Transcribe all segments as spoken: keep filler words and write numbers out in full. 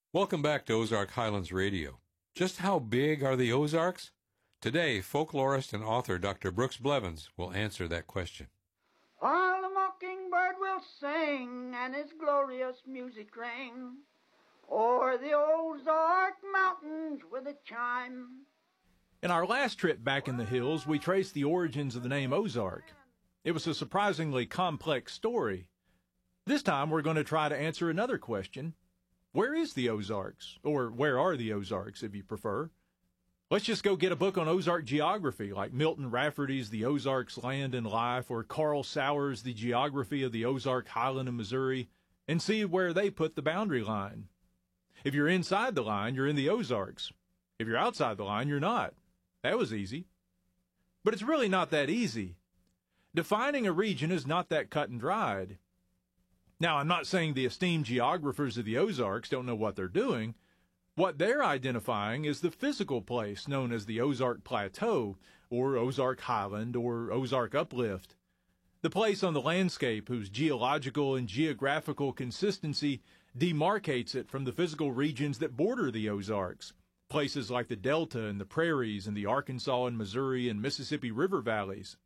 Welcome back to Ozark Highlands Radio. Just how big are the Ozarks? Today, folklorist and author Doctor Brooks Blevins will answer that question. While the mockingbird will sing and his glorious music ring o'er the Ozark mountains with a chime. In our last trip back in the hills, we traced the origins of the name Ozark. It was a surprisingly complex story. This time we're going to try to answer another question. Where is the Ozarks? Or where are the Ozarks, if you prefer? Let's just go get a book on Ozark geography, like Milton Rafferty's The Ozarks Land and Life, or Carl Sauer's The Geography of the Ozark Highland of Missouri, and see where they put the boundary line. If you're inside the line, you're in the Ozarks. If you're outside the line, you're not. That was easy. But it's really not that easy. Defining a region is not that cut and dried. Now, I'm not saying the esteemed geographers of the Ozarks don't know what they're doing. What they're identifying is the physical place known as the Ozark Plateau, or Ozark Highland, or Ozark Uplift. The place on the landscape whose geological and geographical consistency demarcates it from the physical regions that border the Ozarks, places like the Delta and the Prairies and the Arkansas and Missouri and Mississippi River valleys.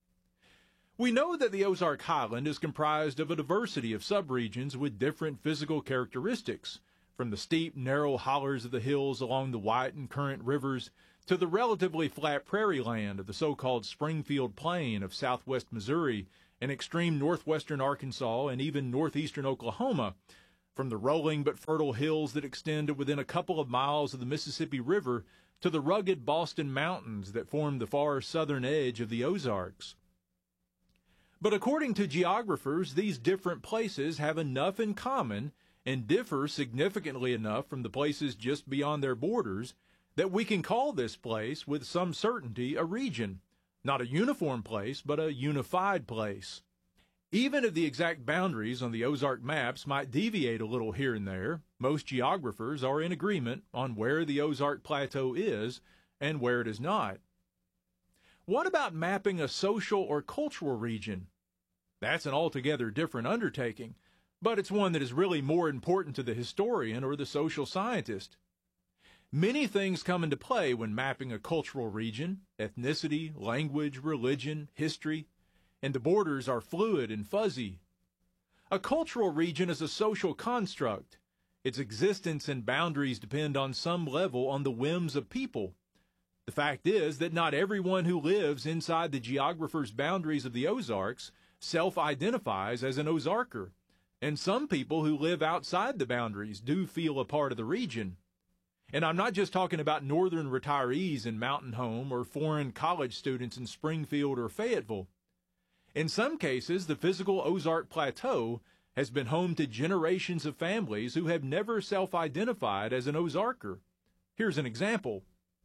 We know that the Ozark Highland is comprised of a diversity of subregions with different physical characteristics, from the steep, narrow hollers of the hills along the White and Current rivers to the relatively flat prairie land of the so-called Springfield Plain of southwest Missouri and extreme northwestern Arkansas and even northeastern Oklahoma, from the rolling but fertile hills that extend to within a couple of miles of the Mississippi River to the rugged Boston Mountains that form the far southern edge of the Ozarks. But according to geographers, these different places have enough in common and differ significantly enough from the places just beyond their borders that we can call this place with some certainty a region, not a uniform place, but a unified place. Even if the exact boundaries on the Ozark maps might deviate a little here and there, most geographers are in agreement on where the Ozark Plateau is and where it is not. What about mapping a social or cultural region? That's an altogether different undertaking, but it's one that is really more important to the historian or the social scientist. Many things come into play when mapping a cultural region: ethnicity, language, religion, history, and the borders are fluid and fuzzy. A cultural region is a social construct. Its existence and boundaries depend on some level on the whims of people. The fact is that not everyone who lives inside the geographer's boundaries of the Ozarks self-identifies as an Ozarker, and some people who live outside the boundaries do feel a part of the region. And I'm not just talking about northern retirees in Mountain Home or foreign college students in Springfield or Fayetteville. In some cases, the physical Ozark Plateau has been home to generations of families who have never self-identified as an Ozarker. Here's an example.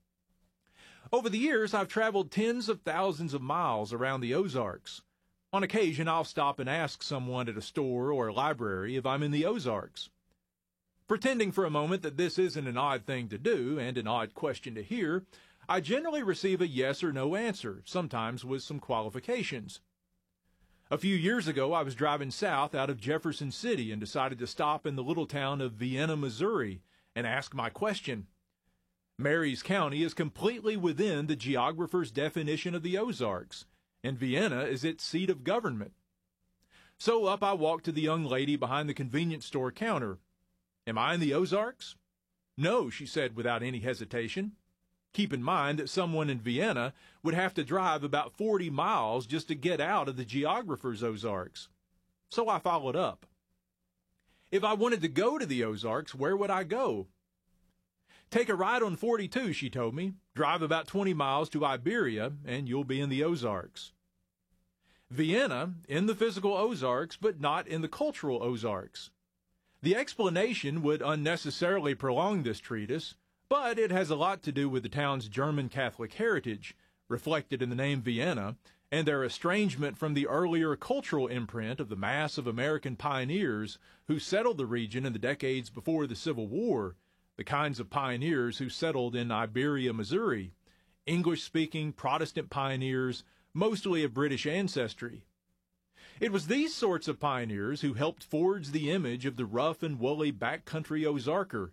Over the years, I've traveled tens of thousands of miles around the Ozarks. On occasion, I'll stop and ask someone at a store or a library if I'm in the Ozarks. Pretending for a moment that this isn't an odd thing to do and an odd question to hear, I generally receive a yes or no answer, sometimes with some qualifications. A few years ago, I was driving south out of Jefferson City and decided to stop in the little town of Vienna, Missouri, and ask my question. Marys County is completely within the geographer's definition of the Ozarks, and Vienna is its seat of government. So up I walked to the young lady behind the convenience store counter. "Am I in the Ozarks?" "No," she said without any hesitation. Keep in mind that someone in Vienna would have to drive about forty miles just to get out of the geographer's Ozarks. So I followed up. "If I wanted to go to the Ozarks, where would I go?" "Take a ride on forty-two, she told me. "Drive about twenty miles to Iberia, and you'll be in the Ozarks." Vienna, in the physical Ozarks, but not in the cultural Ozarks. The explanation would unnecessarily prolong this treatise, but it has a lot to do with the town's German Catholic heritage, reflected in the name Vienna, and their estrangement from the earlier cultural imprint of the mass of American pioneers who settled the region in the decades before the Civil War, the kinds of pioneers who settled in Iberia, Missouri, English-speaking Protestant pioneers, mostly of British ancestry. It was these sorts of pioneers who helped forge the image of the rough and woolly backcountry Ozarker,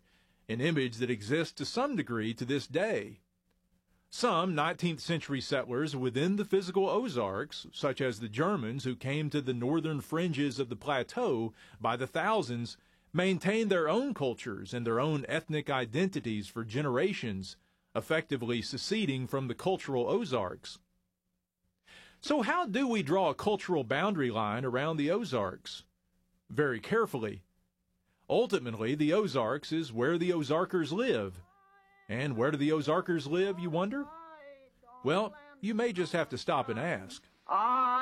an image that exists to some degree to this day. Some nineteenth century settlers within the physical Ozarks, such as the Germans who came to the northern fringes of the plateau by the thousands, maintained their own cultures and their own ethnic identities for generations, effectively seceding from the cultural Ozarks. So how do we draw a cultural boundary line around the Ozarks? Very carefully. Ultimately, the Ozarks is where the Ozarkers live. And where do the Ozarkers live, you wonder? Well, you may just have to stop and ask. I